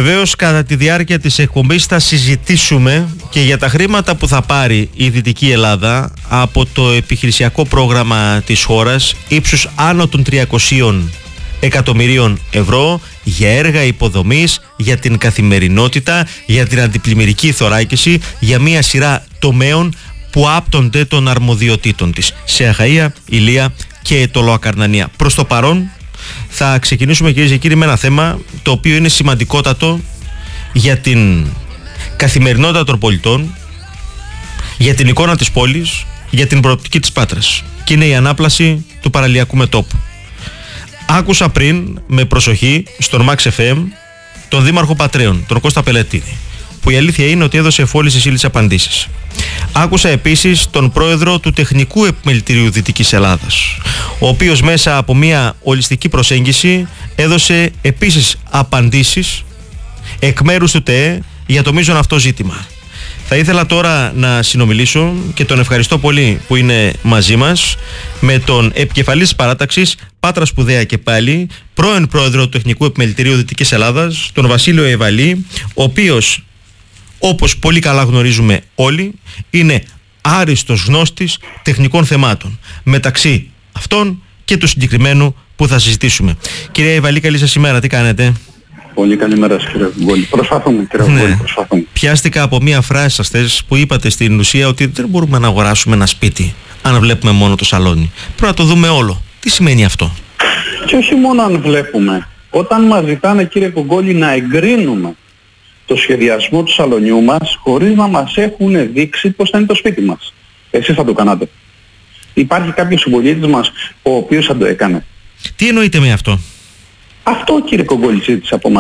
Βεβαίως, κατά τη διάρκεια της εκπομπής θα συζητήσουμε και για τα χρήματα που θα πάρει η Δυτική Ελλάδα από το επιχειρησιακό πρόγραμμα της χώρας ύψους άνω των 300 εκατομμυρίων ευρώ για έργα υποδομής, για την καθημερινότητα, για την αντιπλημμυρική θωράκιση, για μια σειρά τομέων που άπτονται των αρμοδιοτήτων της σε Αχαΐα, Ηλία και Αιτωλοακαρνανία. Προς το παρόν θα ξεκινήσουμε, κυρίες και κύριοι, με ένα θέμα το οποίο είναι σημαντικότατο για την καθημερινότητα των πολιτών, για την εικόνα της πόλης, για την προοπτική της Πάτρας, και είναι η ανάπλαση του παραλιακού μετώπου. Άκουσα πριν με προσοχή στον Max FM τον Δήμαρχο Πατρέων, τον Κώστα Πελετίδη, που η αλήθεια είναι ότι έδωσε εφόλης ύλης απαντήσεις. Άκουσα επίσης τον πρόεδρο του Τεχνικού Επιμελητηρίου Δυτικής Ελλάδας, ο οποίος μέσα από μια ολιστική προσέγγιση έδωσε επίσης απαντήσεις εκ μέρους του ΤΕΕ για το μείζον αυτό ζήτημα. Θα ήθελα τώρα να συνομιλήσω, και τον ευχαριστώ πολύ που είναι μαζί μας, με τον επικεφαλής της παράταξης Πάτρα Σπουδαία και πάλι, πρώην πρόεδρο του Τεχνικού Επιμελητηρίου Δυτικής Ελλάδας, τον Βασίλειο Εβαλή, ο οποίος, όπως πολύ καλά γνωρίζουμε όλοι, είναι άριστος γνώστης τεχνικών θεμάτων, μεταξύ αυτών και του συγκεκριμένου που θα συζητήσουμε. Κυρία Εβαλή, καλή σας ημέρα, τι κάνετε? Πολύ καλημέρα σας, κύριε Βουγκόλη. Προσπαθούμε, κύριε Βουγκόλη, προσπαθούμε. Πιάστηκα από μία φράση σας χθες που είπατε στην ουσία ότι δεν μπορούμε να αγοράσουμε ένα σπίτι αν βλέπουμε μόνο το σαλόνι. Πρέπει να το δούμε όλο. Τι σημαίνει αυτό? Και όχι μόνο αν βλέπουμε. Όταν μας ζητάνε, κύριε Βουγκόλη, να εγκρίνουμε το σχεδιασμό του σαλονιού μας χωρίς να μας έχουν δείξει πώς θα είναι το σπίτι μας. Εσείς θα το κάνατε? Υπάρχει κάποιος συμπολίτης μας ο οποίος θα το έκανε? Τι εννοείτε με αυτό? Αυτό, κύριε Κογκόλη, ζήτησε από